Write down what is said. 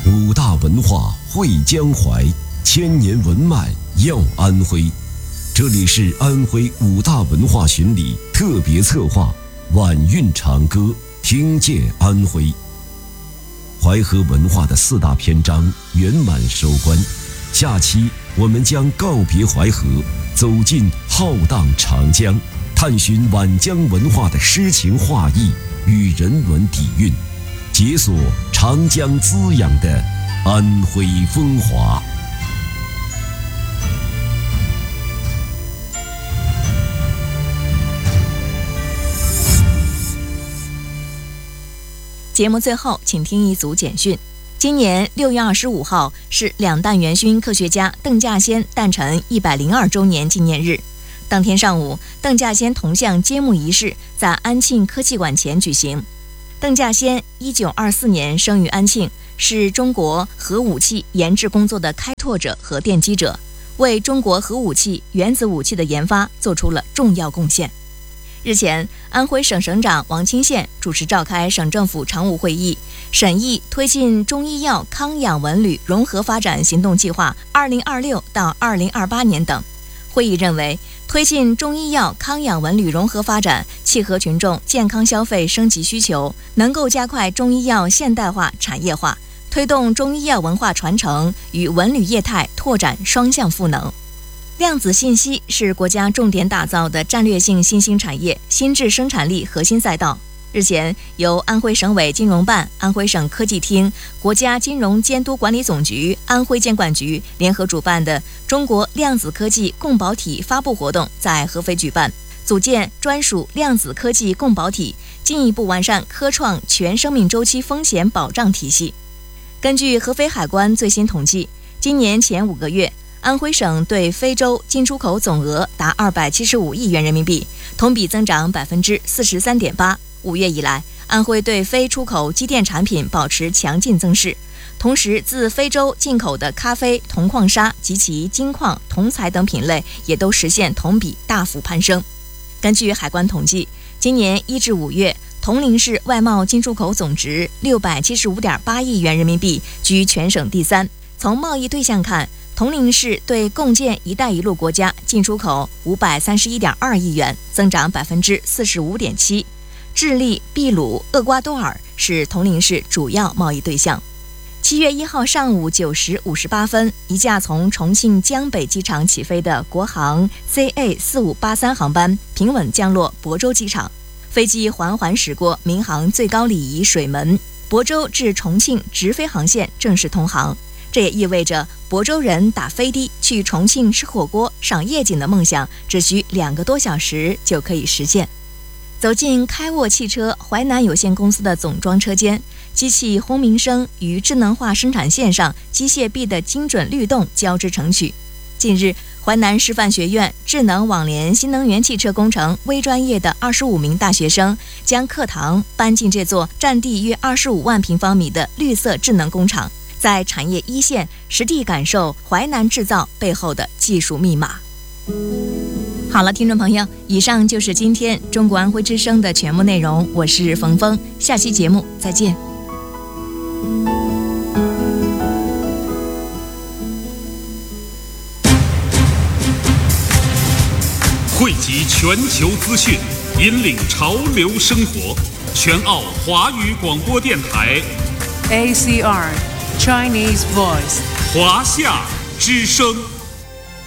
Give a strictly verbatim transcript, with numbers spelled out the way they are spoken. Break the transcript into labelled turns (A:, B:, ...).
A: 五大文化汇江淮，千年文脉耀安徽。这里是安徽五大文化巡礼特别策划晚韵长歌，听见安徽。淮河文化的四大篇章圆满收官，下期我们将告别淮河，走进浩荡长江，探寻皖江文化的诗情画意与人文底蕴，解锁长江滋养的安徽风华。
B: 节目最后，请听一组简讯。今年六月二十五号是两弹元勋科学家邓稼先诞辰一百零二周年纪念日。当天上午，邓稼先铜像揭幕仪式在安庆科技馆前举行。邓稼先一九二四年生于安庆，是中国核武器研制工作的开拓者和奠基者，为中国核武器、原子武器的研发做出了重要贡献。日前，安徽省省长王清县主持召开省政府常务会议，审议推进中医药康养文旅融合发展行动计划二零二六到二零二八年等。会议认为，推进中医药康养文旅融合发展，契合群众健康消费升级需求，能够加快中医药现代化产业化，推动中医药文化传承与文旅业态拓展双向赋能。量子信息是国家重点打造的战略性新兴产业、新质生产力核心赛道。日前，由安徽省委金融办、安徽省科技厅、国家金融监督管理总局、安徽监管局联合主办的中国量子科技共保体发布活动在合肥举办，组建专属量子科技共保体，进一步完善科创全生命周期风险保障体系。根据合肥海关最新统计，今年前五个月，安徽省对非洲进出口总额达二百七十五亿元人民币，同比增长百分之四十三点八。五月以来，安徽对非出口机电产品保持强劲增势，同时自非洲进口的咖啡、铜矿砂及其金矿、铜材等品类也都实现同比大幅攀升。根据海关统计，今年一至五月，铜陵市外贸进出口总值六百七十五点八亿元人民币，居全省第三。从贸易对象看，铜陵市对共建“一带一路”国家进出口五百三十一点二亿元，增长百分之四十五点七。智利、秘鲁、厄瓜多尔是铜陵市主要贸易对象。七月一号上午九时五十八分，一架从重庆江北机场起飞的国航 C A 四五八三航班平稳降落亳州机场，飞机缓缓驶过民航最高礼仪水门，亳州至重庆直飞航线正式通航。这也意味着亳州人打飞的去重庆吃火锅、赏夜景的梦想，只需两个多小时就可以实现。走进开沃汽车淮南有限公司的总装车间，机器轰鸣声与智能化生产线上机械臂的精准律动交织成曲。近日，淮南师范学院智能网联新能源汽车工程微专业的二十五名大学生，将课堂搬进这座占地约二十五万平方米的绿色智能工厂，在产业一线实地感受淮南制造背后的技术密码。好了，听众朋友，以上就是今天中国安徽之声的全部内容，我是冯峰，下期节目再见。
C: 汇集全球资讯，引领潮流生活，全澳华语广播电台
D: A C R Chinese Voice
C: 华夏之声。